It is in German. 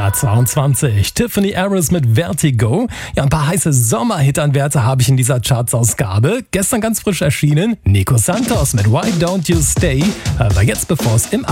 Platz 22. Tiffany Harris mit Vertigo. Ja, ein paar heiße Sommerhit-Anwärter habe ich in dieser Chartsausgabe. Gestern ganz frisch erschienen Nico Santos mit Why Don't You Stay. Aber jetzt, bevor es im